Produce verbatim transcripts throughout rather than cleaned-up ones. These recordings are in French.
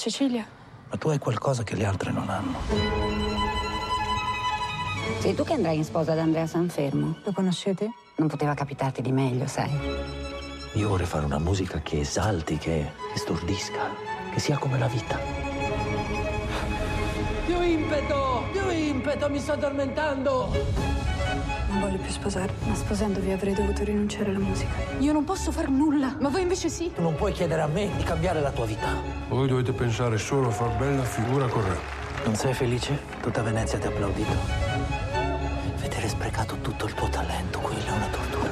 Cecilia. Ma tu hai qualcosa che le altre non hanno. Sei tu che andrai in sposa ad Andrea Sanfermo? Lo conoscete? Non poteva capitarti di meglio, sai. Io vorrei fare una musica che esalti, che, che stordisca, che sia come la vita. Più impeto! Più impeto! Mi sto addormentando! Non voglio più sposarmi, ma sposandovi avrei dovuto rinunciare alla musica. Io non posso far nulla, ma voi invece sì. Tu non puoi chiedere a me di cambiare la tua vita. Voi dovete pensare solo a far bella figura con Re. Non sei felice? Tutta Venezia ti ha applaudito. Vedere sprecato tutto il tuo talento, quella è una tortura.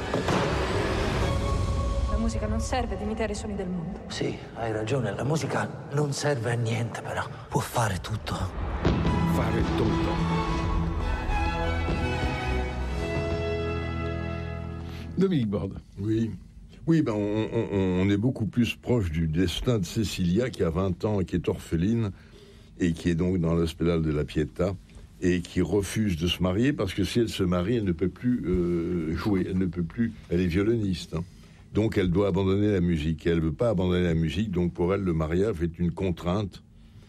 La musica non serve ad imitare i suoni del mondo. Sì, hai ragione, la musica non serve a niente, però può fare tutto. Fare tutto. Dominique Borde. Oui. Oui, ben on, on, on est beaucoup plus proche du destin de Cecilia, qui a vingt ans et qui est orpheline, et qui est donc dans l'Ospedale de la Pietà, et qui refuse de se marier, parce que si elle se marie, elle ne peut plus euh, jouer, elle ne peut plus, elle est violoniste, hein. Donc elle doit abandonner la musique, et elle ne veut pas abandonner la musique, donc pour elle, le mariage est une contrainte,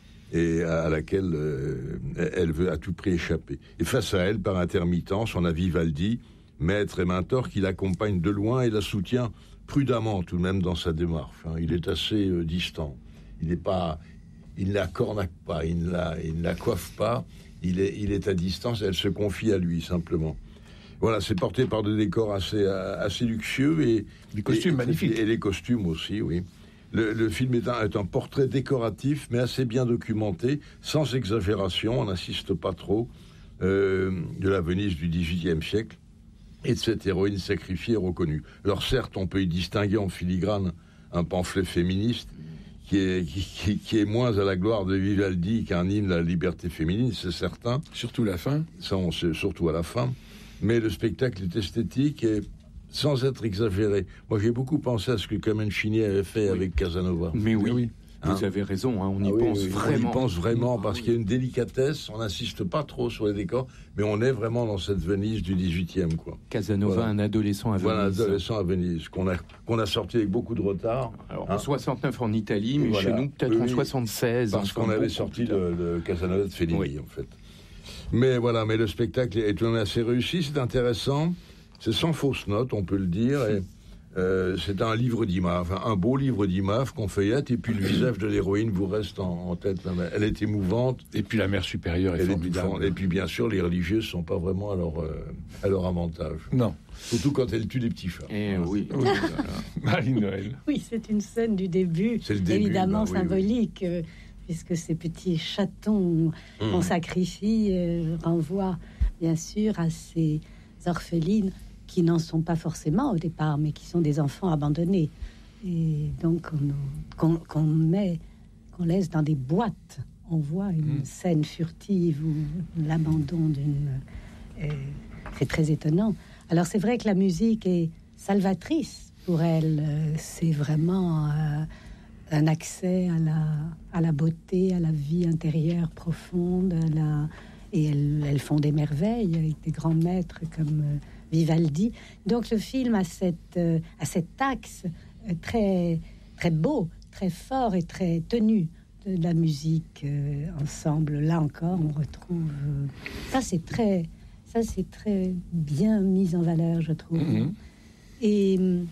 et à laquelle euh, elle veut à tout prix échapper. Et face à elle, par intermittence, on a Vivaldi, maître et mentor, qui l'accompagne de loin et la soutient prudemment tout de même dans sa démarche, hein. Il est assez euh, distant. Il n'est pas, il ne la cornaque pas, il ne la, il ne la coiffe pas. Il est, il est à distance. Elle se confie à lui simplement. Voilà, c'est porté par des décors assez, assez luxueux et des costumes et, magnifiques. Et les costumes aussi, oui. Le, le film est un, est un portrait décoratif, mais assez bien documenté, sans exagération. On n'insiste pas trop euh, de la Venise du dix-huitième siècle. Et de cette héroïne sacrifiée et reconnue. Alors certes, on peut y distinguer en filigrane un pamphlet féministe qui est, qui, qui, qui est moins à la gloire de Vivaldi qu'un hymne à la liberté féminine, c'est certain. Surtout la fin. Ça, on sait, surtout à la fin. Mais le spectacle est esthétique et sans être exagéré. Moi, j'ai beaucoup pensé à ce que Comencini avait fait oui. avec Casanova. Mais oui, oui. Vous Hein avez raison, hein, on y ah oui, pense oui, vraiment. On y pense vraiment parce ah, qu'il y a une délicatesse, on n'insiste pas trop sur les décors, mais on est vraiment dans cette Venise du dix-huitième, quoi. Casanova, voilà. Un adolescent à Venise. Voilà, un adolescent à Venise, qu'on a, qu'on a sorti avec beaucoup de retard. Alors, hein. en soixante-neuf en Italie, mais voilà. chez nous, peut-être oui, en soixante-seize. Parce qu'on avait sorti le, le Casanova de Fellini, oui. en fait. Mais voilà, mais le spectacle est tout de même assez réussi, c'est intéressant, c'est sans fausse note, on peut le dire, et... Euh, c'est un livre d'images, enfin, un beau livre d'images qu'on feuillette, et puis le visage de l'héroïne vous reste en, en tête. Elle est émouvante. Et puis la mère supérieure est elle formidable. Est, et puis bien sûr, les religieuses ne sont pas vraiment à leur, euh, à leur avantage. Non. Surtout quand elle tue des petits chats. Eh oui. oui. Marie-Noël. Oui, c'est une scène du début, c'est le début évidemment bah, oui, symbolique, oui. Euh, puisque ces petits chatons mmh. qu'on sacrifie euh, renvoient bien sûr à ces orphelines qui n'en sont pas forcément au départ, mais qui sont des enfants abandonnés. Et donc, qu'on, qu'on met, qu'on laisse dans des boîtes. On voit une mmh. scène furtive ou l'abandon d'une... Euh, c'est très étonnant. Alors, c'est vrai que la musique est salvatrice pour elle. C'est vraiment euh, un accès à la, à la beauté, à la vie intérieure profonde. À la... Et elles, elles font des merveilles avec des grands maîtres comme... Euh, Vivaldi. Donc le film a cette, euh, a cet axe euh, très, très beau, très fort et très tenu de la musique euh, ensemble. Là encore, on retrouve... Euh, ça, c'est très, ça, c'est très bien mis en valeur, je trouve. Mm-hmm. Et euh,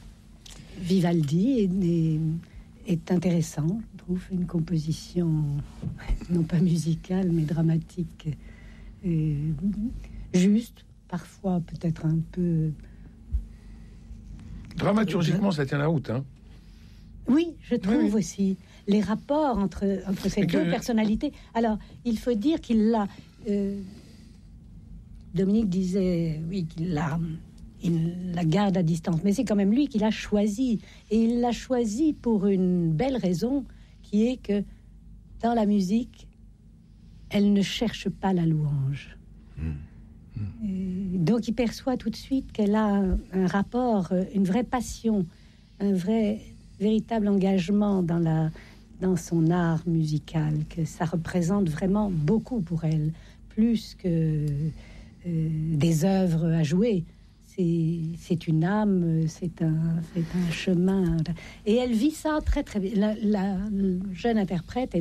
Vivaldi est, est, est intéressant, je trouve. Une composition, non pas musicale, mais dramatique, euh, juste, parfois peut-être un peu... Dramaturgiquement, ça tient la route, hein. Oui, je trouve oui, oui. aussi. Les rapports entre, entre ces que... deux personnalités. Alors, il faut dire qu'il l'a... Euh, Dominique disait, oui, qu'il l'a, il la garde à distance. Mais c'est quand même lui qui l'a choisi. Et il l'a choisi pour une belle raison, qui est que dans la musique, elle ne cherche pas la louange. Mmh. Et donc il perçoit tout de suite qu'elle a un, un rapport, une vraie passion, un vrai, véritable engagement dans, la, dans son art musical, que ça représente vraiment beaucoup pour elle, plus que euh, des œuvres à jouer. C'est, c'est une âme, c'est un, c'est un chemin. Et elle vit ça très très bien. La, la jeune interprète